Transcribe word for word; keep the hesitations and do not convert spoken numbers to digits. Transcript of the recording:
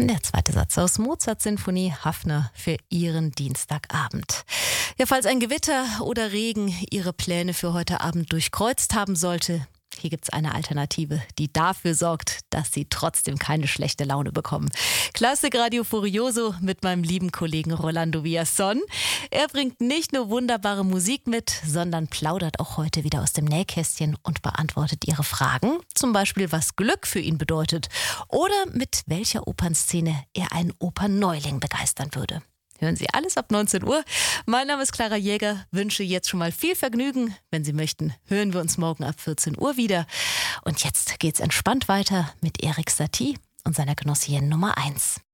Der zweite Satz aus Mozart-Sinfonie Hafner für Ihren Dienstagabend. Ja, falls ein Gewitter oder Regen Ihre Pläne für heute Abend durchkreuzt haben sollte, hier gibt's eine Alternative, die dafür sorgt, dass Sie trotzdem keine schlechte Laune bekommen. Klassik Radio Furioso mit meinem lieben Kollegen Rolando Villazón. Er bringt nicht nur wunderbare Musik mit, sondern plaudert auch heute wieder aus dem Nähkästchen und beantwortet Ihre Fragen. Zum Beispiel, was Glück für ihn bedeutet oder mit welcher Opernszene er einen Opernneuling begeistern würde. Hören Sie alles ab neunzehn Uhr. Mein Name ist Clara Jäger, wünsche jetzt schon mal viel Vergnügen. Wenn Sie möchten, hören wir uns morgen ab vierzehn Uhr wieder. Und jetzt geht's entspannt weiter mit Erik Satie und seiner Genossin Nummer eins.